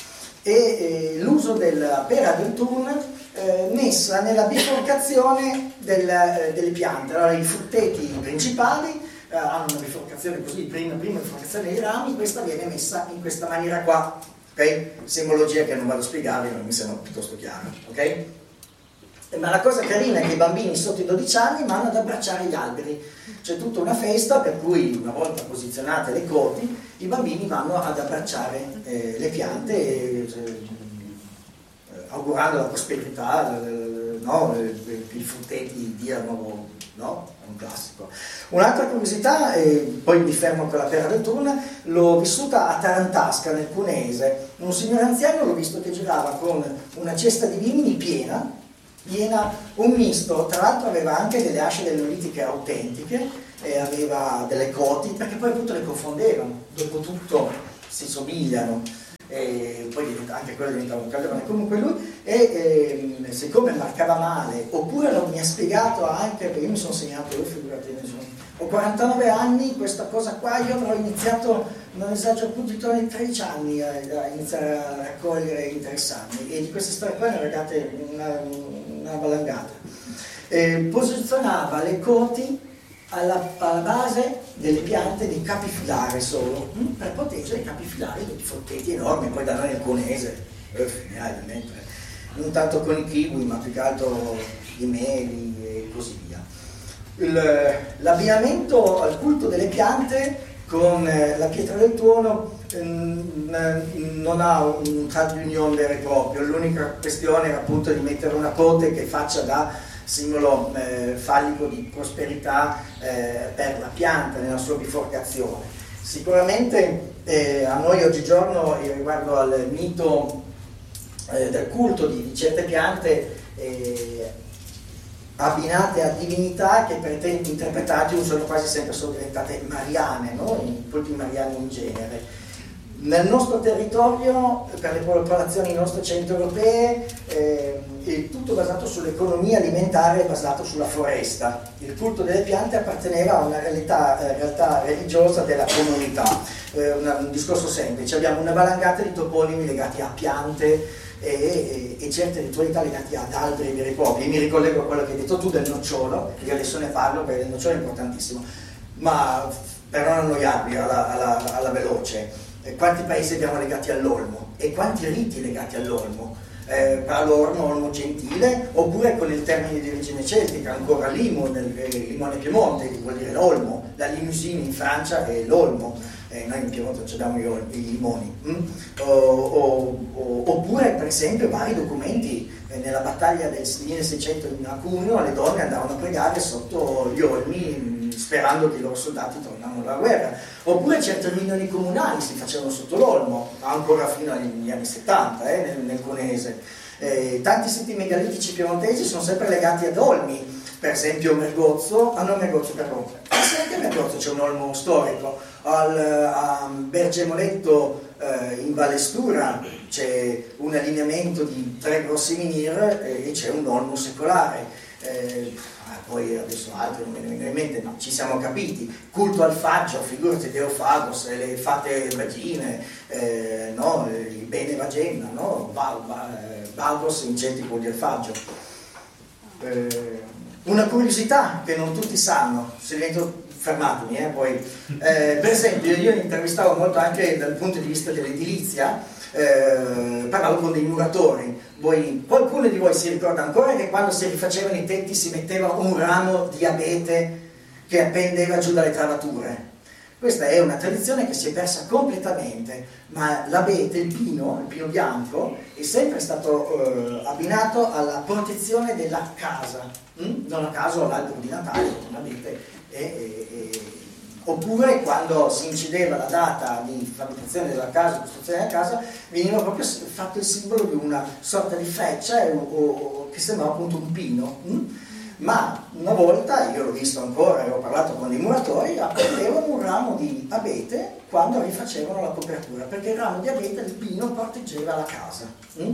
e eh, l'uso della pera del thun eh, messa nella biforcazione del, eh, delle piante. Allora i frutteti principali eh, hanno una biforcazione così, prima, prima biforcazione dei rami, questa viene messa in questa maniera qua, ok? Simbologia che non vado a spiegare, ma mi sembra piuttosto chiara, ok? Ma la cosa carina è che i bambini sotto i dodici anni vanno ad abbracciare gli alberi. C'è tutta una festa per cui, una volta posizionate le coti, i bambini vanno ad abbracciare eh, le piante, eh, eh, augurando la prosperità, eh, no? eh, che i frutteti diano, no? È un classico. Un'altra curiosità, e poi mi fermo con la pera del thun, l'ho vissuta a Tarantasca, nel Cuneese. Un signore anziano l'ho visto che girava con una cesta di vimini piena, piena, un misto, tra l'altro aveva anche delle asce dell'olitiche autentiche e aveva delle coti, perché poi appunto le confondevano, dopo tutto si somigliano, e poi anche quello diventava un calderone. Comunque lui, e, e, siccome marcava male, oppure non mi ha spiegato anche, perché io mi sono segnato, io figurati, ho quarantanove anni, questa cosa qua, io avrò iniziato, non esagero più, intorno ai tredici anni a, a iniziare a raccogliere interessanti, e di queste storie qua ne ho regate una, una valangata. Eh, posizionava le coti alla, alla base delle piante di capifilare solo, hm? per proteggere i capifilari dei frutteti enormi, poi da noi nel Cuneese, eh, mentre non tanto con i kiwi, ma più che altro i meli e così via. L'abbinamento al culto delle piante con eh, la pietra del tuono eh, non ha un tratto di unione vero e proprio. L'unica questione era appunto di mettere una cote che faccia da simbolo eh, fallico di prosperità eh, per la pianta nella sua biforcazione. Sicuramente eh, a noi oggigiorno, riguardo al mito eh, del culto di, di certe piante eh, abbinate a divinità che per tempi interpretati sono quasi sempre sono diventate mariane, no? I culti mariani in genere. Nel nostro territorio, per le popolazioni nostre centroeuropee, eh, è tutto basato sull'economia alimentare e basato sulla foresta. Il culto delle piante apparteneva a una realtà, eh, realtà religiosa della comunità. Eh, una, un discorso semplice, abbiamo una valangata di toponimi legati a piante e, e, e certe ritualità legate ad alberi veri e propri. Mi ricollego a quello che hai detto tu del nocciolo, io adesso ne parlo perché il nocciolo è importantissimo, ma per non annoiarvi alla, alla, alla veloce. Quanti paesi abbiamo legati all'olmo e quanti riti legati all'olmo, eh, l'olmo, olmo gentile, oppure con il termine di origine celtica, ancora limo, nel eh, limone Piemonte, che vuol dire l'olmo, la limousine in Francia è l'olmo, eh, noi in Piemonte ci abbiamo i, i limoni, mm? o, o, o, oppure per esempio vari documenti, eh, nella battaglia del milleseicento in Cuneo le donne andavano a pregare sotto gli olmi sperando che i loro soldati tornassero dalla guerra, oppure certe riunioni comunali si facevano sotto l'olmo, ancora fino agli anni settanta eh, nel, nel Cuneese. Eh, tanti siti megalitici piemontesi sono sempre legati ad olmi, per esempio Mergozzo, ah no Mergozzo però, anche a Mergozzo c'è un olmo storico, al, a Bergemoletto eh, in Vallestura c'è un allineamento di tre grossi menhir eh, e c'è un olmo secolare. Eh, poi adesso altri non me ne vengono in mente, ma ci siamo capiti. Culto al faggio, figurati Teofagos, le fate vagine, eh, no? Il bene vagenna, no? Balgos in celtico vuol dire faggio. Eh, una curiosità che non tutti sanno, se divento fermatemi, eh, poi. Eh, per esempio, io intervistavo molto anche dal punto di vista dell'edilizia, eh, parlavo con dei muratori. Voi, qualcuno di voi si ricorda ancora che quando si rifacevano i tetti si metteva un ramo di abete che appendeva giù dalle travature? Questa è una tradizione che si è persa completamente, ma l'abete, il pino, il pino bianco, è sempre stato eh, abbinato alla protezione della casa, hm? Non a caso l'albero di Natale, l'abete è, è, è oppure quando si incideva la data di fabbricazione della casa, costruzione della casa, veniva proprio fatto il simbolo di una sorta di freccia o, o, che sembrava appunto un pino. Hm? Ma una volta, io l'ho visto ancora e ho parlato con dei muratori, appendevano un ramo di abete quando rifacevano la copertura, perché il ramo di abete, il pino, proteggeva la casa. Hm?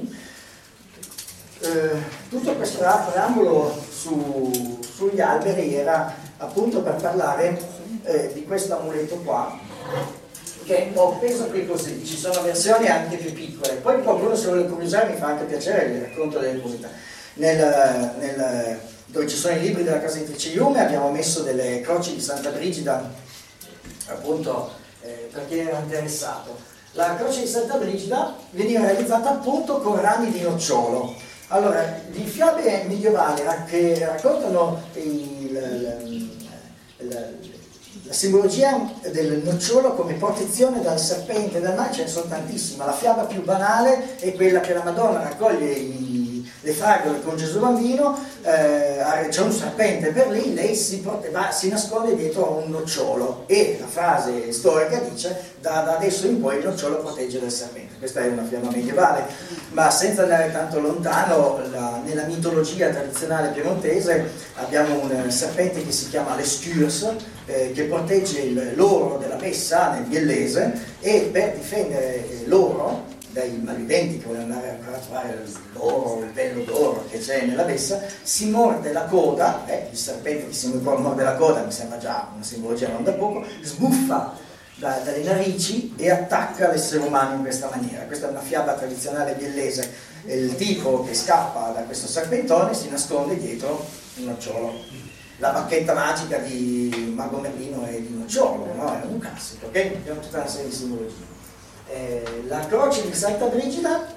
Eh, tutto questo preambolo su, sugli alberi era appunto per parlare Eh, di questo amuleto qua, che ho preso qui così, ci sono versioni anche più piccole, poi qualcuno se vuole curiosare mi fa anche piacere, vi racconto delle curiosità. Nel, nel, dove ci sono i libri della casa editrice Iume abbiamo messo delle croci di Santa Brigida, appunto eh, per chi era interessato. La croce di Santa Brigida veniva realizzata appunto con rami di nocciolo. Allora, di fiabe medievali che raccontano il, il, il, la simbologia del nocciolo come protezione dal serpente e dal male, ce ne sono tantissime. La fiaba più banale è quella che la Madonna raccoglie i, le fragole con Gesù bambino, eh, c'è un serpente per lì, lei si, va, si nasconde dietro a un nocciolo e la frase storica dice da, da adesso in poi il nocciolo protegge dal serpente. Questa è una fiaba medievale, ma senza andare tanto lontano, la, nella mitologia tradizionale piemontese abbiamo un serpente che si chiama l'Escurs, eh, che protegge l'oro della messa nel biellese, e per difendere l'oro dai malviventi che vogliono andare a trovare l'oro, il bello d'oro che c'è nella messa, si morde la coda, eh, il serpente che si morde la coda mi sembra già una simbologia non da poco, sbuffa da, dalle narici e attacca l'essere umano in questa maniera. Questa è una fiaba tradizionale biellese. Il tipo che scappa da questo serpentone si nasconde dietro un nocciolo. La bacchetta magica di Mago Merlino è di nocciolo, no? È un classico, ok? Abbiamo tutta una serie di simbologie. Eh, la croce di Santa Brigida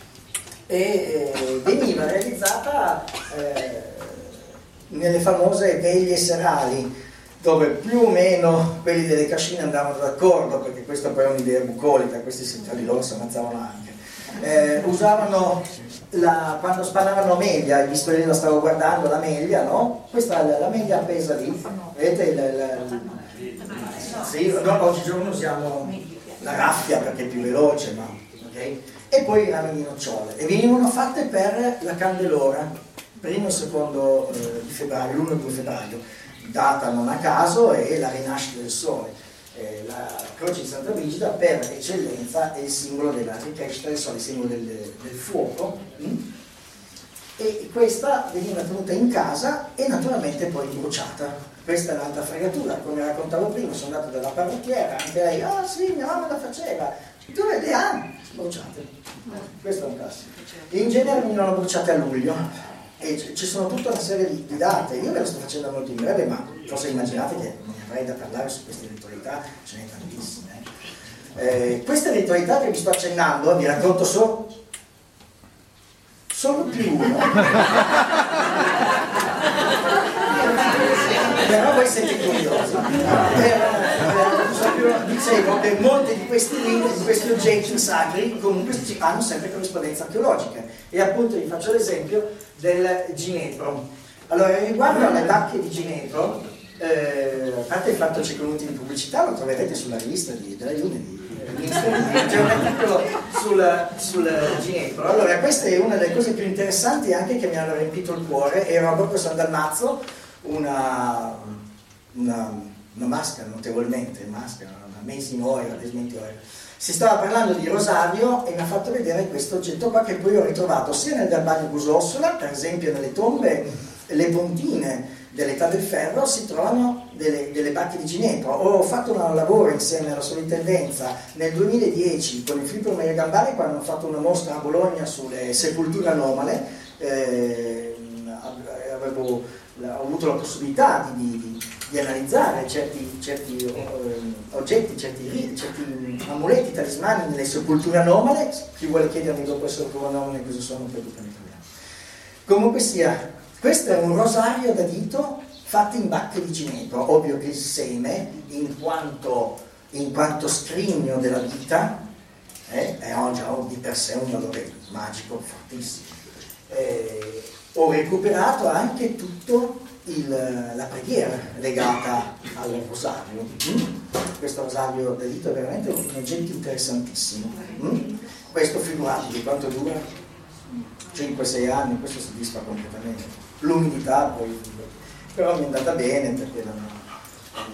eh, eh, veniva realizzata eh, nelle famose veglie serali, dove più o meno quelli delle cascine andavano d'accordo, perché questa poi è un'idea bucolica, questi tra di loro si ammazzavano anche. Eh, usavano la, quando spanavano meglia, visto che la stavo guardando, la meglia, no? Questa la, la meglia appesa lì, vedete? La, la, la, sì, no, oggigiorno usiamo la raffia perché è più veloce, ma, okay? E poi i rami di nocciole, e venivano fatte per la Candelora, primo e secondo eh, di febbraio, l'primo e due febbraio, data non a caso è la rinascita del sole. Eh, la croce di Santa Brigida per eccellenza è il simbolo della ricrescita del sole, il simbolo del, del fuoco, mm? E questa veniva tenuta in casa e naturalmente poi bruciata. Questa è un'altra fregatura, come raccontavo prima, sono andato dalla parrucchiera, anche lei, ah sì, mia mamma la faceva, dove le ha? Bruciate. Questo è un classico. In genere venivano bruciate a luglio e ci sono tutta una serie di, di date. Io ve lo sto facendo molto in breve, ma forse immaginate che non avrei da parlare su queste ritualità, ce ne tantissime. Eh, queste ritualità che vi sto accennando, vi racconto solo solo più uno. Però voi siete curiosi. Eh, eh, dicevo che molti di questi libri, di questi oggetti sacri comunque hanno sempre corrispondenza archeologica, e appunto vi faccio l'esempio del ginepro. Allora, riguardo alle bacche di ginepro, eh, a parte il fatto che c'è contenuti di pubblicità, lo troverete sulla rivista di, della Iume, c'è un articolo sul, sul ginepro. Allora, questa è una delle cose più interessanti anche che mi hanno riempito il cuore. Ero proprio San Dalmazzo, una, una, una maschera notevolmente, maschera, una mesi in ora, desmenti ora. Si stava parlando di rosario e mi ha fatto vedere questo oggetto qua, che poi ho ritrovato sia nel Garbaglio Busossola, per esempio nelle tombe, le pontine dell'età del ferro si trovano delle, delle bacche di ginepro. Ho fatto un lavoro insieme alla Sovrintendenza nel duemiladieci con il Filippo Maria Gambari, quando hanno fatto una mostra a Bologna sulle sepolture anomale. Eh, avevo ho avuto la possibilità di, di, di analizzare certi, certi eh, oggetti, certi, certi amuleti, talismani nelle sepolture anomale. Chi vuole chiedermi dopo le sepolture anomale cosa sono, poi dopo ne parliamo. Comunque sia, questo è un rosario da dito fatto in bacche di ginepro. Ovvio che il seme, in quanto, in quanto scrigno della vita, eh, è già di per sé un valore magico fortissimo. Eh, ho recuperato anche tutto il, la preghiera legata al rosario. Mm? Questo rosario da dito è veramente un oggetto interessantissimo. Mm? Questo figuratevi quanto dura, cinque sei anni, questo si disfa completamente. L'umidità poi, però mi è andata bene perché la, la,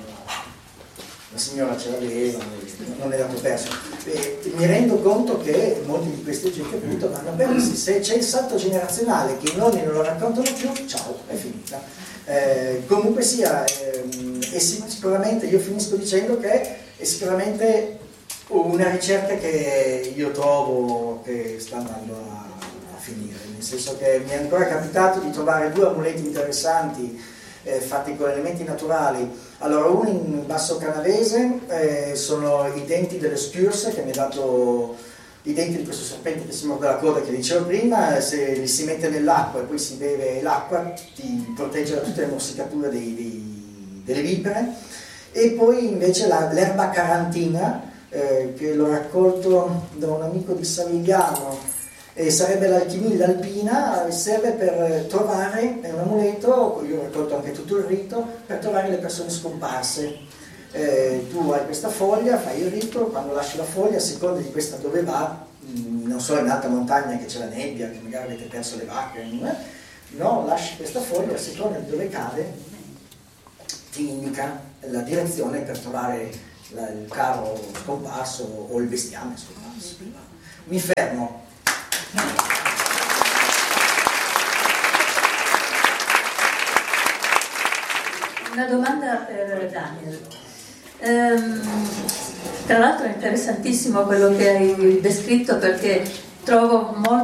la signora ce l'aveva, non è dato perso. E mi rendo conto che molti di questi oggetti appunto vanno persi. Se c'è il salto generazionale che i nonni non lo raccontano più, ciao, è finita. Eh, comunque sia, ehm, e sicuramente io finisco dicendo che è sicuramente Una ricerca che io trovo che sta andando a, a finire, nel senso che mi è ancora capitato di trovare due amuleti interessanti eh, fatti con elementi naturali. Allora, uno in Basso Canavese eh, sono i denti delle Skurs, che mi ha dato i denti di questo serpente che si morde la coda che dicevo prima. Se li si mette nell'acqua e poi si beve l'acqua, ti protegge da tutte le morsicature dei, dei, delle vipere. E poi invece la, l'erba carantina, Eh, che l'ho raccolto da un amico di Savigliano, e sarebbe l'alchimilla alpina, serve per trovare, è un amuleto, io ho raccolto anche tutto il rito, per trovare le persone scomparse. Eh, tu hai questa foglia, fai il rito, quando lasci la foglia, a seconda di questa dove va, mh, non so in alta montagna che c'è la nebbia, che magari avete perso le vacche, eh? No, lasci questa foglia, a seconda di dove cade, ti indica la direzione per trovare La, il carro scomparso o il bestiame scomparso. Mi fermo. Una domanda per Daniel. Ehm, tra l'altro è interessantissimo quello che hai descritto, perché trovo molto